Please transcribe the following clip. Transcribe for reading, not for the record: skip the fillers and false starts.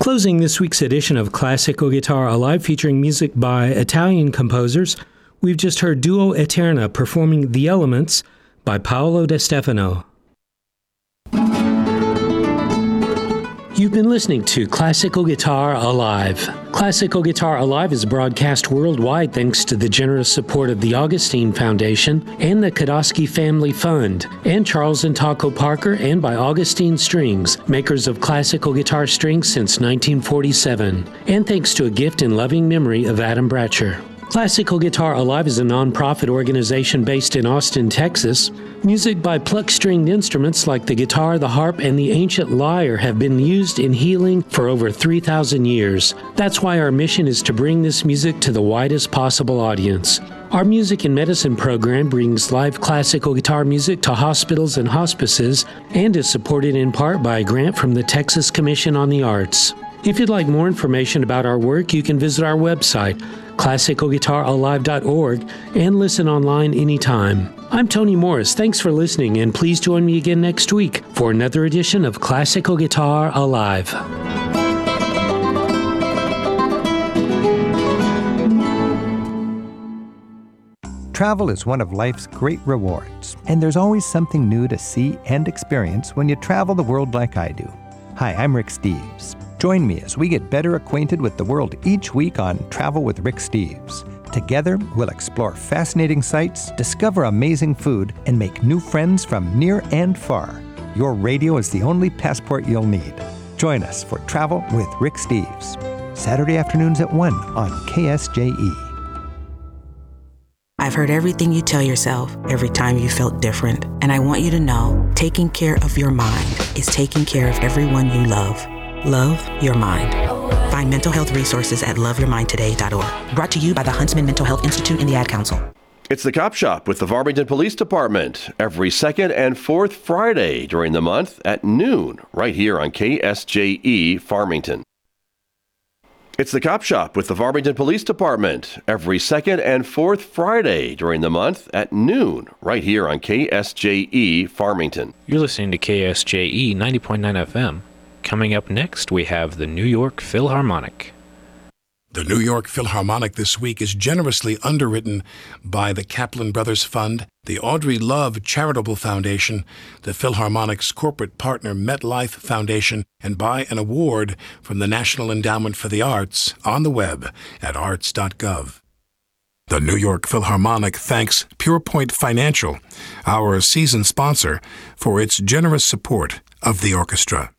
Closing this week's edition of Classical Guitar Alive featuring music by Italian composers, we've just heard Duo Eterna performing The Elements by Paolo De Stefano. You've been listening to Classical Guitar Alive. Classical Guitar Alive is broadcast worldwide thanks to the generous support of the Augustine Foundation and the Kodosky Family Fund, and Charles and Taco Parker, and by Augustine Strings, makers of classical guitar strings since 1947, and thanks to a gift in loving memory of Adam Bratcher. Classical Guitar Alive is a non-profit organization based in Austin, Texas. Music by pluck-stringed instruments like the guitar, the harp, and the ancient lyre have been used in healing for over 3,000 years. That's why our mission is to bring this music to the widest possible audience. Our Music and Medicine program brings live classical guitar music to hospitals and hospices and is supported in part by a grant from the Texas Commission on the Arts. If you'd like more information about our work, you can visit our website, classicalguitaralive.org, and listen online anytime. I'm Tony Morris. Thanks for listening, and please join me again next week for another edition of Classical Guitar Alive. Travel is one of life's great rewards, and there's always something new to see and experience when you travel the world like I do. Hi, I'm Rick Steves. Join me as we get better acquainted with the world each week on Travel with Rick Steves. Together, we'll explore fascinating sights, discover amazing food, and make new friends from near and far. Your radio is the only passport you'll need. Join us for Travel with Rick Steves, Saturday afternoons at 1 on KSJE. I've heard everything you tell yourself every time you felt different, and I want you to know, taking care of your mind is taking care of everyone you love. Love your mind. Find mental health resources at loveyourmindtoday.org. Brought to you by the Huntsman Mental Health Institute and the Ad Council. It's the Cop Shop with the Farmington Police Department every second and fourth Friday during the month at noon, right here on KSJE Farmington. It's the Cop Shop with the Farmington Police Department every second and fourth Friday during the month at noon, right here on KSJE Farmington. You're listening to KSJE 90.9 FM. Coming up next, we have the New York Philharmonic. The New York Philharmonic this week is generously underwritten by the Kaplan Brothers Fund, the Audrey Love Charitable Foundation, the Philharmonic's corporate partner MetLife Foundation, and by an award from the National Endowment for the Arts on the web at arts.gov. The New York Philharmonic thanks PurePoint Financial, our season sponsor, for its generous support of the orchestra.